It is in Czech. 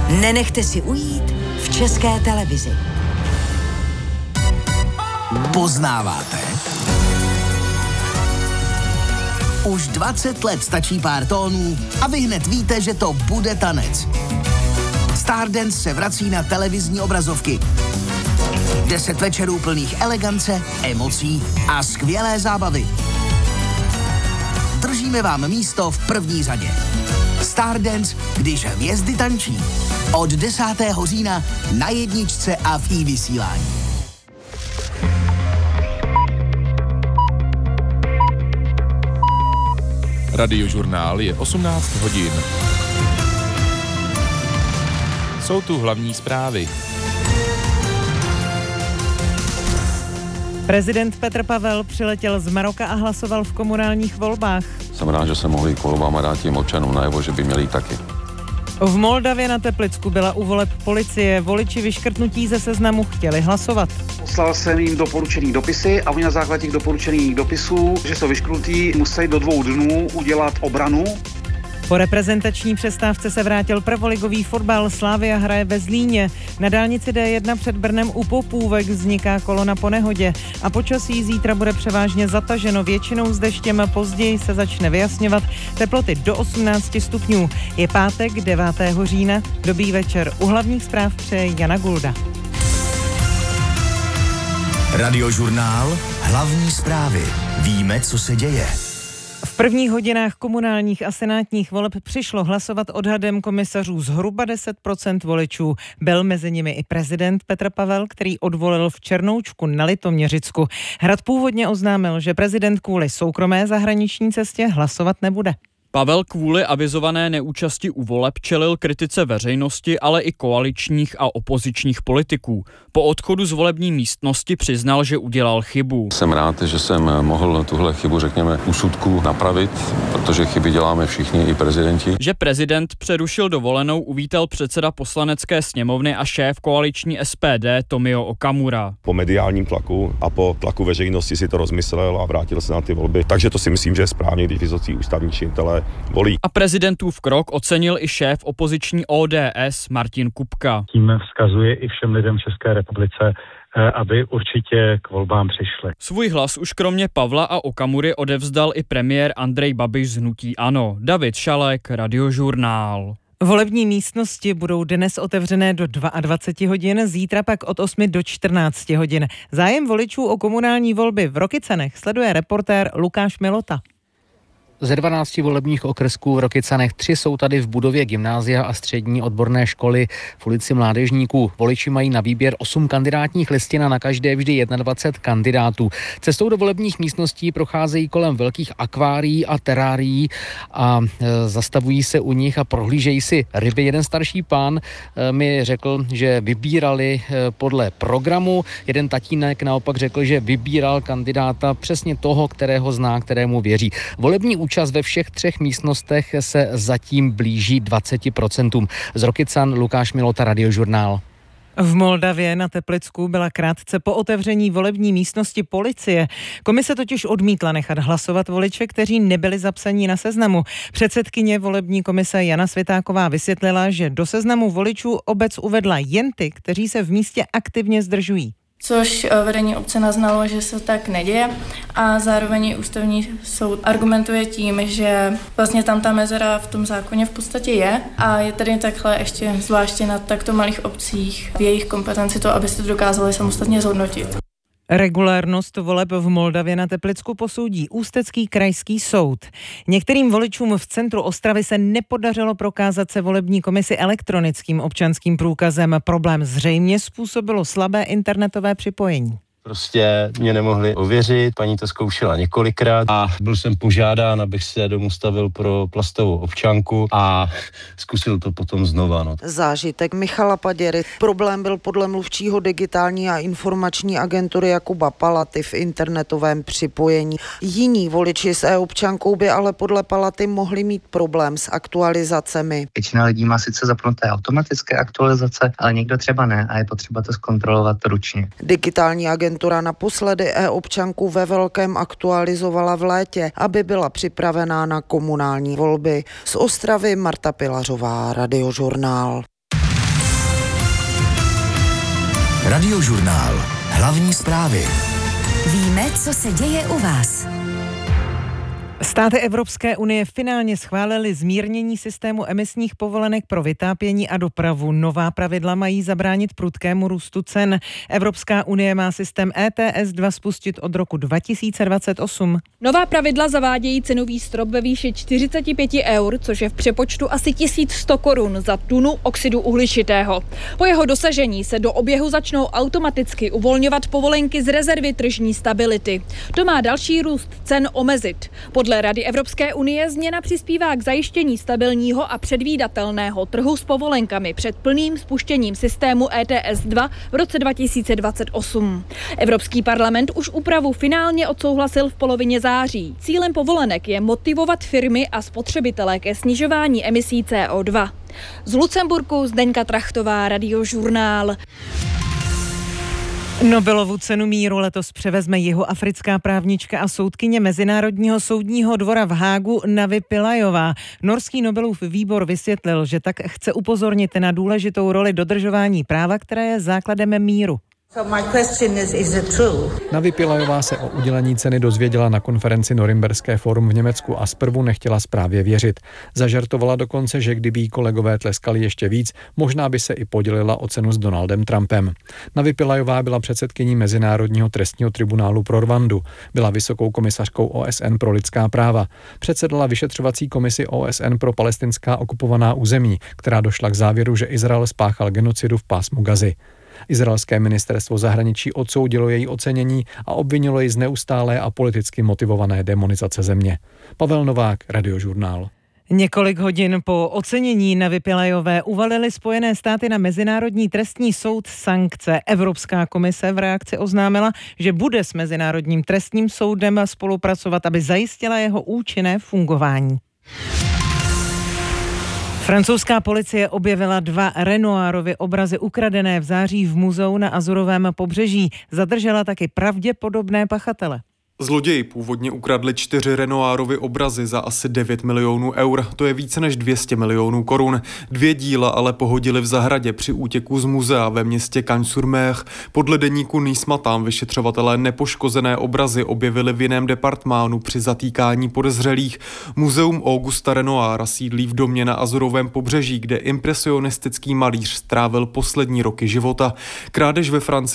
Nenechte si ujít v České televizi. Poznáváte? Už 20 let stačí pár tónů a vy hned víte, že to bude tanec. Stardance se vrací na televizní obrazovky. 10 večerů plných elegance, emocí a skvělé zábavy. Držíme vám místo v první řadě. Stardance, když hvězdy tančí. Od 10. října na jedničce a v iVysílání. Radiožurnál je 18 hodin. Jsou tu hlavní zprávy. Prezident Petr Pavel přiletěl z Maroka a hlasoval v komunálních volbách. Jsem rád, že se mohli k volbám a dát těm občanům najevo, že by měli taky. V Moldavě na Teplicku byla u voleb policie. Voliči vyškrtnutí ze seznamu chtěli hlasovat. Poslal jsem jim doporučený dopisy a oni na základě těch doporučených dopisů, že jsou vyškrtnutí, musí do 2 dnů udělat obranu. Po reprezentační přestávce se vrátil prvoligový fotbal. Slavia hraje ve Zlíně. Na dálnici D1 před Brnem u Popůvek vzniká kolona po nehodě a počasí zítra bude převážně zataženo, většinou s deštěm, později se začne vyjasňovat, teploty do 18 stupňů. Je pátek 9. října, dobrý večer. U hlavních zpráv přeje Jana Gulda. Radiožurnál, hlavní zprávy. Víme, co se děje. V prvních hodinách komunálních a senátních voleb přišlo hlasovat odhadem komisařů zhruba 10% voličů. Byl mezi nimi i prezident Petr Pavel, který odvolil v Černoučku na Litoměřicku. Hrad původně oznámil, že prezident kvůli soukromé zahraniční cestě hlasovat nebude. Pavel kvůli avizované neúčasti u voleb čelil kritice veřejnosti, ale i koaličních a opozičních politiků. Po odchodu z volební místnosti přiznal, že udělal chybu. Jsem rád, že jsem mohl tuhle chybu, řekněme, úsudku napravit, protože chyby děláme všichni, i prezidenti. Že prezident přerušil dovolenou, uvítal předseda poslanecké sněmovny a šéf koaliční SPD Tomio Okamura. Po mediálním tlaku a po tlaku veřejnosti si to rozmyslel a vrátil se na ty volby. Takže to si myslím, že je správně, když vysocí ústavní činitelé volí. A prezidentův krok ocenil i šéf opoziční ODS Martin Kupka. Tím vzkazuje i všem lidem v České republice, aby určitě k volbám přišli. Svůj hlas už kromě Pavla a Okamury odevzdal i premiér Andrej Babiš z hnutí ANO. David Šalek, Radiožurnál. Volební místnosti budou dnes otevřené do 22 hodin, zítra pak od 8 do 14 hodin. Zájem voličů o komunální volby v Rokycanech sleduje reportér Lukáš Milota. Ze 12 volebních okrsků v Rokycanech 3 jsou tady v budově gymnázia a střední odborné školy v ulici Mládežníků. Voliči mají na výběr 8 kandidátních listin a na každé vždy 21 kandidátů. Cestou do volebních místností procházejí kolem velkých akvárií a terárií a zastavují se u nich a prohlížejí si ryby. Jeden starší pán mi řekl, že vybírali podle programu. Jeden tatínek naopak řekl, že vybíral kandidáta přesně toho, kterého zná, kterému věří. Volební účast ve všech 3 místnostech se zatím blíží 20%. Z Rokycan Lukáš Milota, Radiožurnál. V Moldavě na Teplicku byla krátce po otevření volební místnosti policie. Komise totiž odmítla nechat hlasovat voliče, kteří nebyli zapsaní na seznamu. Předsedkyně volební komise Jana Světáková vysvětlila, že do seznamu voličů obec uvedla jen ty, kteří se v místě aktivně zdržují. Což vedení obce naznalo, že se tak neděje a zároveň ústavní soud argumentuje tím, že vlastně tam ta mezera v tom zákoně v podstatě je a je tady takhle ještě zvláště na takto malých obcích v jejich kompetenci to, abyste to dokázali samostatně zhodnotit. Regulérnost voleb v Moldavě na Teplicku posoudí Ústecký krajský soud. Některým voličům v centru Ostravy se nepodařilo prokázat se volební komisi elektronickým občanským průkazem. Problém zřejmě způsobilo slabé internetové připojení. Prostě mě nemohli ověřit, paní to zkoušela několikrát a byl jsem požádán, abych se domů stavil pro plastovou občanku a zkusil to potom znova. Zážitek Michala Paděry. Problém byl podle mluvčího digitální a informační agentury Jakuba Palaty v internetovém připojení. Jiní voliči s e-občankou by ale podle Palaty mohli mít problém s aktualizacemi. Většina lidí má sice zapnuté automatické aktualizace, ale někdo třeba ne a je potřeba to zkontrolovat ručně. Digitální agentura naposledy e-občanku ve velkém aktualizovala v létě, aby byla připravená na komunální volby. Z Ostravy Marta Pilařová, Radiožurnál. Radiožurnál. Hlavní zprávy. Víme, co se děje u vás. Státy Evropské unie finálně schválily zmírnění systému emisních povolenek pro vytápění a dopravu. Nová pravidla mají zabránit prudkému růstu cen. Evropská unie má systém ETS 2 spustit od roku 2028. Nová pravidla zavádějí cenový strop ve výši 45 eur, což je v přepočtu asi 1100 korun za tunu oxidu uhličitého. Po jeho dosažení se do oběhu začnou automaticky uvolňovat povolenky z rezervy tržní stability. To má další růst cen omezit. Podle Rady Evropské unie změna přispívá k zajištění stabilního a předvídatelného trhu s povolenkami před plným spuštěním systému ETS 2 v roce 2028. Evropský parlament už úpravu finálně odsouhlasil v polovině září. Cílem povolenek je motivovat firmy a spotřebitele ke snižování emisí CO2. Z Lucemburku Zdeňka Trachtová, Radiožurnál. Nobelovu cenu míru letos převezme jihoafrická právnička a soudkyně Mezinárodního soudního dvora v Hágu Navi Pillajová. Norský Nobelův výbor vysvětlil, že tak chce upozornit na důležitou roli dodržování práva, které je základem míru. Navi Pillajová se o udělení ceny dozvěděla na konferenci Norimberské fórum v Německu a zprvu nechtěla zprávě věřit. Zažartovala dokonce, že kdyby jí kolegové tleskali ještě víc, možná by se i podělila o cenu s Donaldem Trumpem. Navi Pillajová byla předsedkyní Mezinárodního trestního tribunálu pro Rwandu. Byla vysokou komisařkou OSN pro lidská práva. Předsedala vyšetřovací komisi OSN pro palestinská okupovaná území, která došla k závěru, že Izrael spáchal genocidu v pásmu Gazy. Izraelské ministerstvo zahraničí odsoudilo její ocenění a obvinilo ji z neustálé a politicky motivované demonizace země. Pavel Novák, Radiožurnál. Několik hodin po ocenění Navi Pillajové uvalily Spojené státy na Mezinárodní trestní soud sankce. Evropská komise v reakci oznámila, že bude s Mezinárodním trestním soudem spolupracovat, aby zajistila jeho účinné fungování. Francouzská policie objevila 2 Renoirovy obrazy ukradené v září v muzeu na Azurovém pobřeží. Zadržela taky pravděpodobné pachatele. Zloději původně ukradli 4 Renoirovy obrazy za asi 9 milionů eur, to je více než 200 milionů korun. 2 díla ale pohodili v zahradě při útěku z muzea ve městě Cagnes-sur-Mer. Podle deníku Nice Matin vyšetřovatelé nepoškozené obrazy objevili v jiném departmánu při zatýkání podezřelých. Muzeum Augusta Renoira sídlí v domě na Azurovém pobřeží, kde impresionistický malíř strávil poslední roky života. Krádež ve Francii